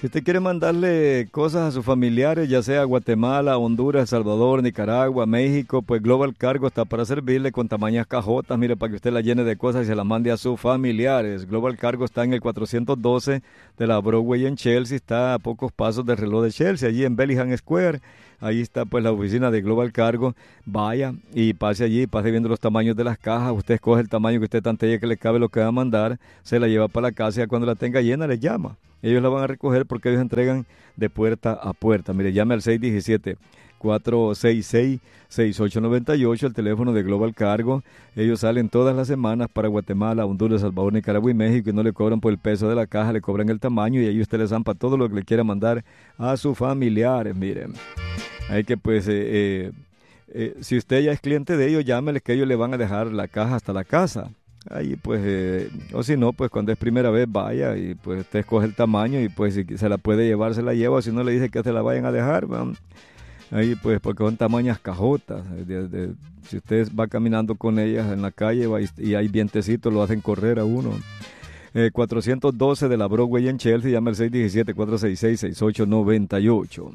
Si usted quiere mandarle cosas a sus familiares, ya sea Guatemala, Honduras, El Salvador, Nicaragua, México, pues Global Cargo está para servirle con tamañas cajotas, mire, para que usted la llene de cosas y se las mande a sus familiares. Global Cargo está en el 412 de la Broadway en Chelsea, está a pocos pasos del reloj de Chelsea, allí en Bellingham Square. Ahí está pues la oficina de Global Cargo. Vaya y pase allí, pase viendo los tamaños de las cajas. Usted escoge el tamaño que usted tantee que le cabe lo que va a mandar, se la lleva para la casa y cuando la tenga llena le llama. Ellos la van a recoger porque ellos entregan de puerta a puerta. Mire, llame al 617-466-6898, el teléfono de Global Cargo. Ellos salen todas las semanas para Guatemala, Honduras, El Salvador, Nicaragua y México y no le cobran por el peso de la caja, le cobran el tamaño y ahí usted le zampa todo lo que le quiera mandar a sus familiares. Miren, hay que pues... si usted ya es cliente de ellos, llámeles que ellos le van a dejar la caja hasta la casa. Ahí pues, o si no, pues cuando es primera vez vaya y pues usted escoge el tamaño y pues si se la puede llevar, se la lleva, o si no le dice que se la vayan a dejar, ahí pues porque son tamañas cajotas, si usted va caminando con ellas en la calle y hay vientecito, lo hacen correr a uno. 412 de la Broadway en Chelsea, llama al 617-466-6898.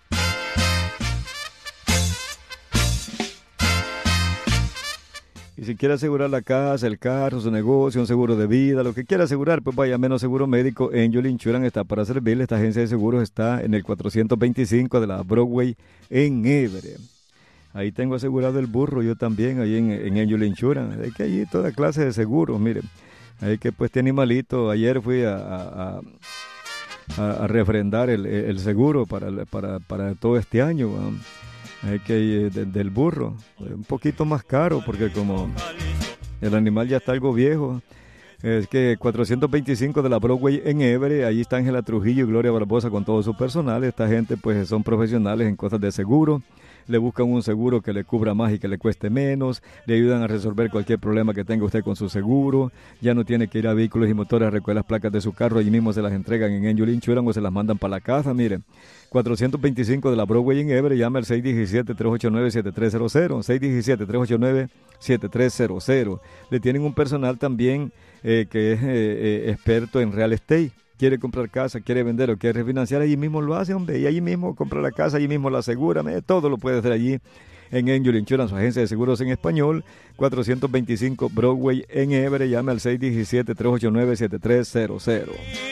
Y si quiere asegurar la casa, el carro, su negocio, un seguro de vida, lo que quiera asegurar, pues vaya a Menos Seguro Médico. Angel Insurance está para servirle. Esta agencia de seguros está en el 425 de la Broadway en Everett. Ahí tengo asegurado el burro, yo también, ahí en Angel Insurance. Hay que allí toda clase de seguros, miren. Ahí que pues este animalito, ayer fui a refrendar el seguro para todo este año, hay que ir del burro, un poquito más caro porque como el animal ya está algo viejo. Es que 425 de la Broadway en Everett, ahí está Ángela Trujillo y Gloria Barbosa con todo su personal. Esta gente pues son profesionales en cosas de seguro. Le buscan un seguro que le cubra más y que le cueste menos, le ayudan a resolver cualquier problema que tenga usted con su seguro, ya no tiene que ir a Vehículos y Motores a recoger las placas de su carro, allí mismo se las entregan en Angel Insurance o se las mandan para la casa. Miren, 425 de la Broadway en Everett, llame al 617-389-7300, 617-389-7300. Le tienen un personal también que es experto en real estate. Quiere comprar casa, quiere vender o quiere refinanciar, allí mismo lo hace, hombre, y allí mismo compra la casa, allí mismo la asegura, todo lo puede hacer allí en Angel Insurance, su agencia de seguros en español, 425 Broadway en Everett, llame al 617-389-7300.